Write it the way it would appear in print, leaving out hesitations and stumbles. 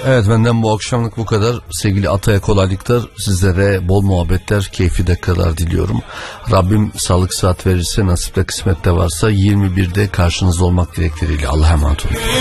Evet, benden bu akşamlık bu kadar. Sevgili Atay'a kolaylıklar, sizlere bol muhabbetler, keyifli dakikalar diliyorum. Rabbim sağlık sıhhat verirse, nasipte kısmette varsa 21'de karşınızda olmak dilekleriyle. Allah'a emanet olun.